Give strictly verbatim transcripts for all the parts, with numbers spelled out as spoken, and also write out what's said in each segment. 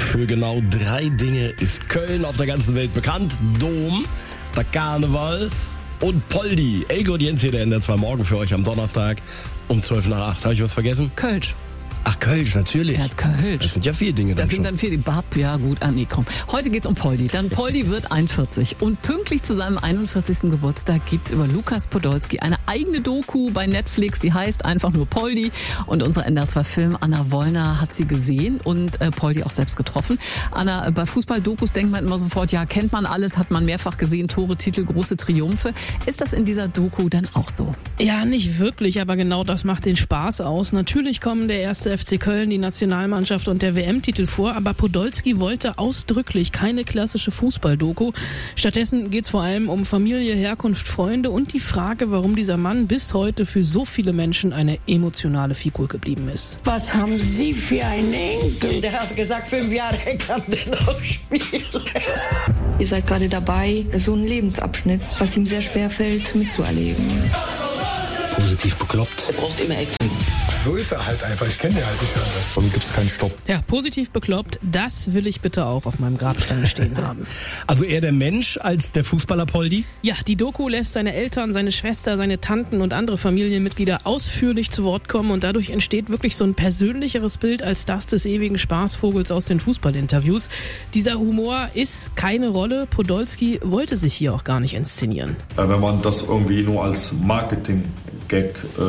Für genau drei Dinge ist Köln auf der ganzen Welt bekannt. Dom, der Karneval und Poldi. Elke und Jens hier, der N D R zwei Morgen für euch am Donnerstag um zwölf nach acht. Habe ich was vergessen? Kölsch. Ach, Kölsch, natürlich. Er hat Kölsch. Das sind ja vier Dinge dann Das sind schon. dann vier, die Bab, ja gut, ah nee, komm. Heute geht's um Poldi. Dann Poldi wird einundvierzig und pünktlich zu seinem einundvierzigsten Geburtstag gibt's über Lukas Podolski eine eigene Doku bei Netflix, die heißt einfach nur Poldi, und unsere N D R zwei Film Anna Wollner hat sie gesehen und äh, Poldi auch selbst getroffen. Anna, bei Fußball-Dokus denkt man immer sofort, ja, kennt man alles, hat man mehrfach gesehen, Tore, Titel, große Triumphe. Ist das in dieser Doku dann auch so? Ja, nicht wirklich, aber genau das macht den Spaß aus. Natürlich kommen der erste F C Köln, die Nationalmannschaft und der W M-Titel vor, aber Podolski wollte ausdrücklich keine klassische Fußball-Doku. Stattdessen geht's vor allem um Familie, Herkunft, Freunde und die Frage, warum dieser Mann bis heute für so viele Menschen eine emotionale Figur geblieben ist. Was haben Sie für einen Enkel? Der hat gesagt, fünf Jahre kann der noch spielen. Ihr seid gerade dabei, so einen Lebensabschnitt, was ihm sehr schwer fällt, mitzuerleben. Positiv bekloppt. Er braucht immer Action. So ist er halt einfach. Ich kenne den halt nicht anders. Bei mir gibt es keinen Stopp. Ja, positiv bekloppt, das will ich bitte auch auf meinem Grabstein stehen haben. Also eher der Mensch als der Fußballer Poldi? Ja, die Doku lässt seine Eltern, seine Schwester, seine Tanten und andere Familienmitglieder ausführlich zu Wort kommen und dadurch entsteht wirklich so ein persönlicheres Bild als das des ewigen Spaßvogels aus den Fußballinterviews. Dieser Humor ist keine Rolle. Podolski wollte sich hier auch gar nicht inszenieren. Wenn man das irgendwie nur als Marketing-Gag, äh,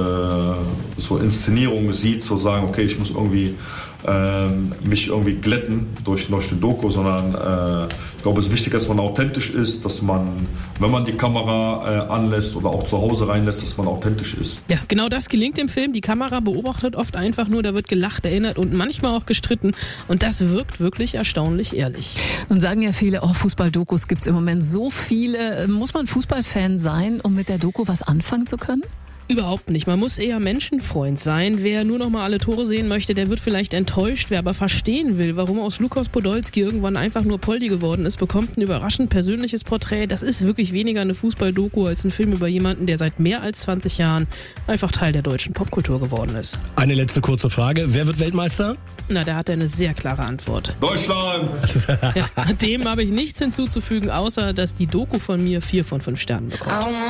so Inszenierung sieht, zu sagen, okay, ich muss irgendwie ähm, mich irgendwie glätten durch eine Doku, sondern äh, ich glaube, es ist wichtig, dass man authentisch ist, dass man, wenn man die Kamera äh, anlässt oder auch zu Hause reinlässt, dass man authentisch ist. Ja, genau das gelingt im Film. Die Kamera beobachtet oft einfach nur, da wird gelacht, erinnert und manchmal auch gestritten und das wirkt wirklich erstaunlich ehrlich. Nun sagen ja viele, oh, Fußball-Dokus gibt's im Moment so viele. Muss man Fußballfan sein, um mit der Doku was anfangen zu können? Überhaupt nicht. Man muss eher Menschenfreund sein. Wer nur noch mal alle Tore sehen möchte, der wird vielleicht enttäuscht. Wer aber verstehen will, warum aus Lukas Podolski irgendwann einfach nur Poldi geworden ist, bekommt ein überraschend persönliches Porträt. Das ist wirklich weniger eine Fußball-Doku als ein Film über jemanden, der seit mehr als zwanzig Jahren einfach Teil der deutschen Popkultur geworden ist. Eine letzte kurze Frage. Wer wird Weltmeister? Na, da hat er eine sehr klare Antwort. Deutschland! Ja, dem habe ich nichts hinzuzufügen, außer dass die Doku von mir vier von fünf Sternen bekommt.